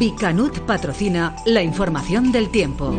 Bicanut patrocina la información del tiempo.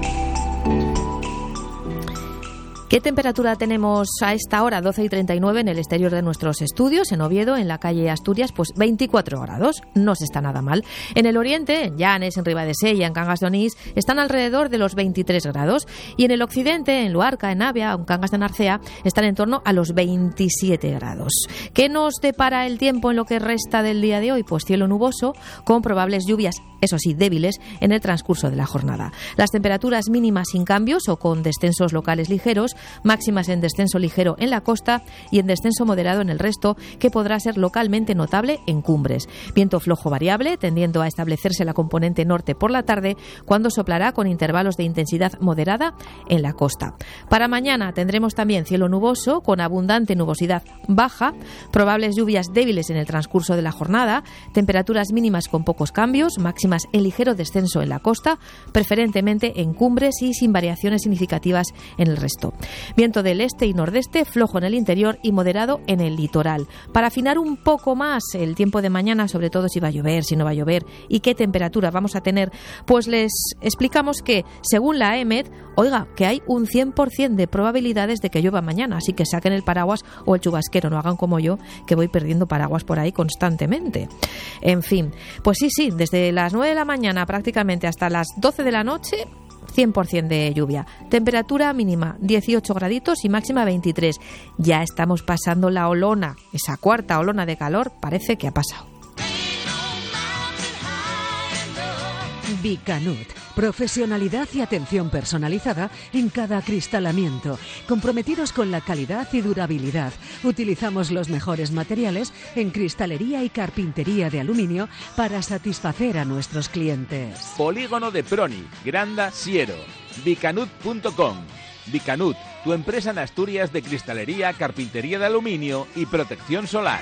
¿Qué temperatura tenemos a esta hora? 12:39 en el exterior de nuestros estudios, en Oviedo, en la calle Asturias, pues 24 grados. No se está nada mal. En el oriente, en Llanes, en Ribadesella, en Cangas de Onís, están alrededor de los 23 grados. Y en el occidente, en Luarca, en Navia, en Cangas de Narcea, están en torno a los 27 grados. ¿Qué nos depara el tiempo en lo que resta del día de hoy? Pues cielo nuboso, con probables lluvias, eso sí, débiles, en el transcurso de la jornada. Las temperaturas mínimas sin cambios o con descensos locales ligeros, máximas en descenso ligero en la costa y en descenso moderado en el resto, que podrá ser localmente notable en cumbres. Viento flojo variable, tendiendo a establecerse la componente norte por la tarde, cuando soplará con intervalos de intensidad moderada en la costa. Para mañana tendremos también cielo nuboso, con abundante nubosidad baja, probables lluvias débiles en el transcurso de la jornada, temperaturas mínimas con pocos cambios, máximas en ligero descenso en la costa, preferentemente en cumbres y sin variaciones significativas en el resto. Viento del este y nordeste, flojo en el interior y moderado en el litoral. Para afinar un poco más el tiempo de mañana, sobre todo si va a llover, si no va a llover y qué temperatura vamos a tener, pues les explicamos que, según la EMET, oiga, que hay un 100% de probabilidades de que llueva mañana, así que saquen el paraguas o el chubasquero, no hagan como yo, que voy perdiendo paraguas por ahí constantemente. En fin, pues sí, desde las 9 de la mañana prácticamente hasta las 12 de la noche, 100% de lluvia. Temperatura mínima 18 graditos y máxima 23. Ya estamos pasando la olona, esa cuarta olona de calor parece que ha pasado. Bicanut, profesionalidad y atención personalizada en cada acristalamiento, comprometidos con la calidad y durabilidad. Utilizamos los mejores materiales en cristalería y carpintería de aluminio para satisfacer a nuestros clientes. Polígono de Proni, Granda, Siero. Bicanut.com. Bicanut, tu empresa en Asturias de cristalería, carpintería de aluminio y protección solar.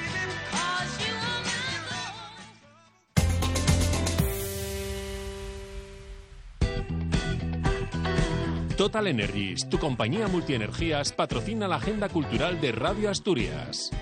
Total Energies, tu compañía multienergías, patrocina la agenda cultural de Radio Asturias.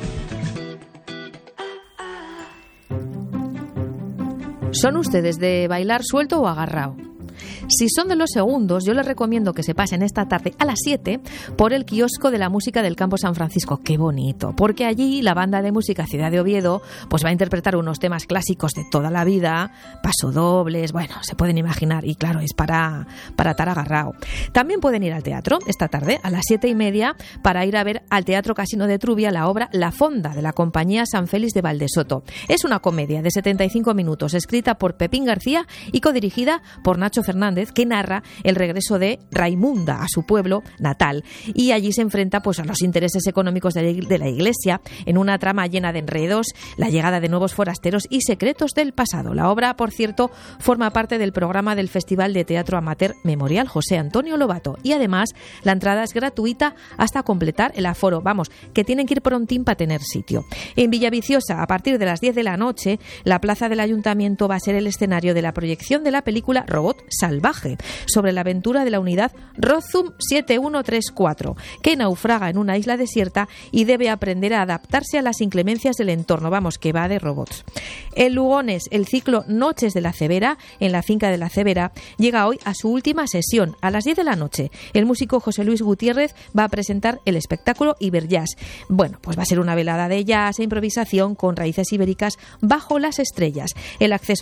¿Son ustedes de bailar suelto o agarrado? Si son de los segundos, yo les recomiendo que se pasen esta tarde a las 7 por el kiosco de la música del Campo San Francisco. ¡Qué bonito! Porque allí la banda de música Ciudad de Oviedo pues va a interpretar unos temas clásicos de toda la vida, pasodobles, bueno, se pueden imaginar, y claro, es para estar agarrado. También pueden ir al teatro esta tarde a las 7:30 para ir a ver al Teatro Casino de Trubia la obra La Fonda, de la compañía San Félix de Valdesoto. Es una comedia de 75 minutos, escrita por Pepín García y codirigida por Nacho Fernández, que narra el regreso de Raimunda a su pueblo natal, y allí se enfrenta pues a los intereses económicos de la Iglesia en una trama llena de enredos, la llegada de nuevos forasteros y secretos del pasado. La obra, por cierto, forma parte del programa del Festival de Teatro Amateur Memorial José Antonio Lobato, y además la entrada es gratuita hasta completar el aforo. Vamos, que tienen que ir prontín para tener sitio. En Villaviciosa, a partir de las 10 de la noche, la plaza del Ayuntamiento va a ser el escenario de la proyección de la película Robot Salvaje, sobre la aventura de la unidad Rozum 7134, que naufraga en una isla desierta y debe aprender a adaptarse a las inclemencias del entorno. Vamos, que va de robots. En Lugones, el ciclo Noches de la Cebera, en la finca de la Cebera, llega hoy a su última sesión. A las 10 de la noche, el músico José Luis Gutiérrez va a presentar el espectáculo Iberjazz. Bueno, pues va a ser una velada de jazz e improvisación con raíces ibéricas bajo las estrellas. El acceso